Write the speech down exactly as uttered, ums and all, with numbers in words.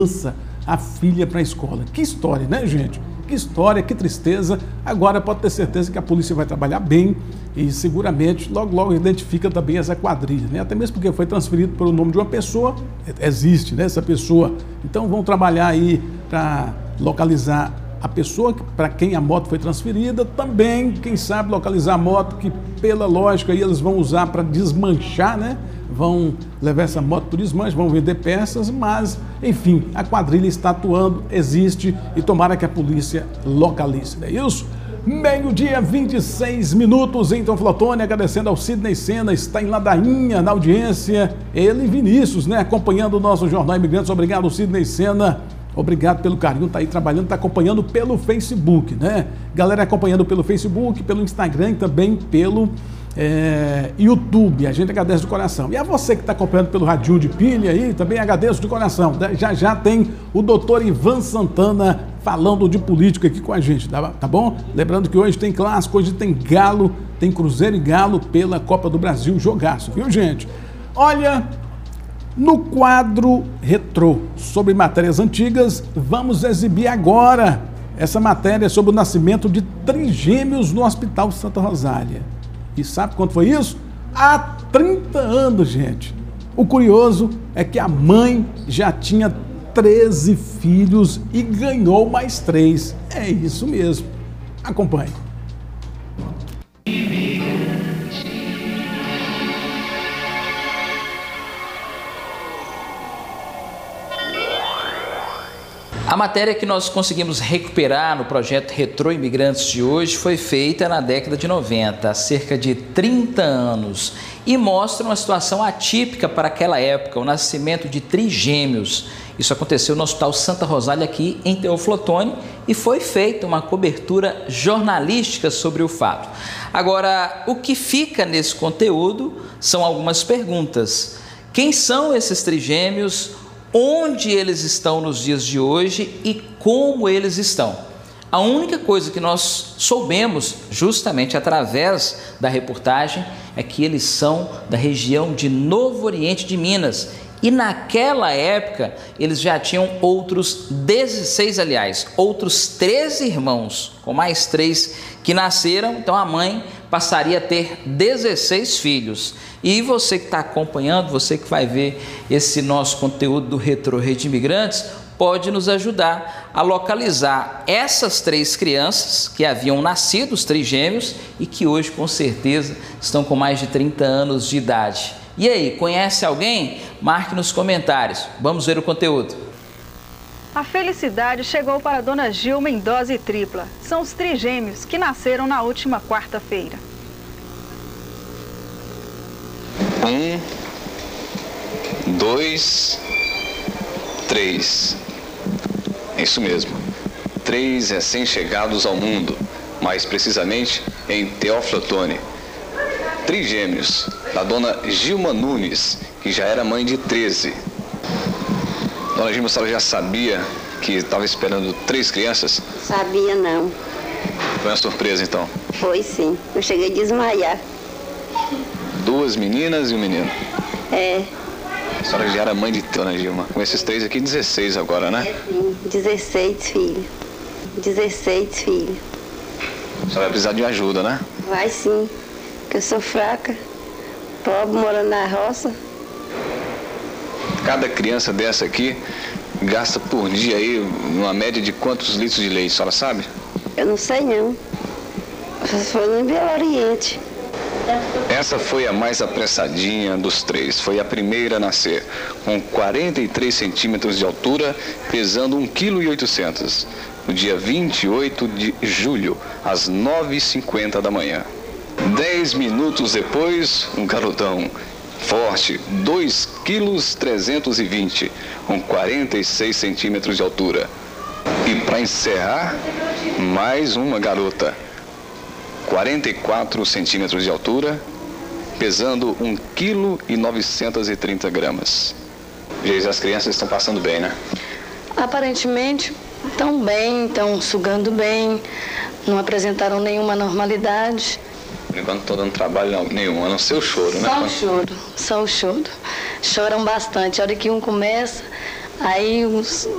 a filha para a escola. Que história, né, gente? Que história, que tristeza. Agora pode ter certeza que a polícia vai trabalhar bem e seguramente logo, logo identifica também essa quadrilha, né? Até mesmo porque foi transferido pelo nome de uma pessoa, existe, né, essa pessoa. Então vão trabalhar aí para localizar a pessoa para quem a moto foi transferida, também, quem sabe, localizar a moto que, pela lógica, aí eles vão usar para desmanchar, né? Vão levar essa moto para o desmanche, vão vender peças, mas, enfim, a quadrilha está atuando, existe e tomara que a polícia localize, não é isso? Meio-dia, vinte e seis minutos, então, Flotone, agradecendo ao Sidney Sena, está em Ladainha, na audiência, ele e Vinícius, né, acompanhando o nosso Jornal Imigrantes. Obrigado, Sidney Sena. Obrigado pelo carinho, tá aí trabalhando, tá acompanhando pelo Facebook, né? Galera acompanhando pelo Facebook, pelo Instagram e também pelo é, YouTube. A gente agradece de coração. E a você que está acompanhando pelo Radinho de Pilha aí, também agradeço de coração. Já já tem o doutor Ivan Santana falando de política aqui com a gente, tá, tá bom? Lembrando que hoje tem clássico, hoje tem Galo, tem Cruzeiro e Galo pela Copa do Brasil, jogaço, viu, gente? Olha... No quadro retrô sobre matérias antigas, vamos exibir agora essa matéria sobre o nascimento de trigêmeos no Hospital Santa Rosália. E sabe quanto foi isso? Há trinta anos, gente. O curioso é que a mãe já tinha treze filhos e ganhou mais três. É isso mesmo. Acompanhe. A matéria que nós conseguimos recuperar no projeto Retrô Imigrantes de hoje foi feita na década de noventa, há cerca de trinta anos, e mostra uma situação atípica para aquela época, o nascimento de trigêmeos. Isso aconteceu no Hospital Santa Rosália aqui em Teófilo Otoni e foi feita uma cobertura jornalística sobre o fato. Agora, o que fica nesse conteúdo são algumas perguntas. Quem são esses trigêmeos? Onde eles estão nos dias de hoje e como eles estão? A única coisa que nós soubemos, justamente através da reportagem, é que eles são da região de Novo Oriente de Minas. E naquela época, eles já tinham outros dezesseis, aliás, outros treze irmãos, com mais três que nasceram. Então a mãe passaria a ter dezesseis filhos. E você que está acompanhando, você que vai ver esse nosso conteúdo do Retrô Rede Imigrantes, pode nos ajudar a localizar essas três crianças que haviam nascido, os trigêmeos, e que hoje com certeza estão com mais de trinta anos de idade. E aí, conhece alguém? Marque nos comentários. Vamos ver o conteúdo. A felicidade chegou para a dona Gilma em dose tripla. São os trigêmeos que nasceram na última quarta-feira. Um, dois, três. É isso mesmo. Três recém-chegados ao mundo, mais precisamente em Teófilo Otoni. Trigêmeos, da dona Gilma Nunes, que já era mãe de treze. Dona Gilma, a senhora já sabia que estava esperando três crianças? Sabia não. Foi uma surpresa então? Foi sim, eu cheguei a desmaiar. Duas meninas e um menino? É. A senhora já era mãe de dona Gilma. Com esses três aqui, dezesseis agora, né? É sim, dezesseis filhos. dezesseis filhos. A senhora vai precisar de ajuda, né? Vai sim, porque eu sou fraca, pobre, morando na roça. Cada criança dessa aqui gasta por dia aí uma média de quantos litros de leite, a senhora sabe? Eu não sei não. Foi no Belo Oriente. Essa foi a mais apressadinha dos três, foi a primeira a nascer, com quarenta e três centímetros de altura, pesando um vírgula oitocentos quilos, no dia vinte e oito de julho, às nove e cinquenta da manhã. Dez minutos depois, um garotão forte, dois vírgula trezentos e vinte quilos, com quarenta e seis centímetros de altura. E para encerrar, mais uma garota, quarenta e quatro centímetros de altura, pesando um vírgula novecentos e trinta gramas. Geise, as crianças estão passando bem, né? Aparentemente estão bem, estão sugando bem, não apresentaram nenhuma normalidade. Por enquanto não estou dando trabalho nenhum, a não ser o choro, né? Só o choro, só o choro. Choram bastante. A hora que um começa, Aí os,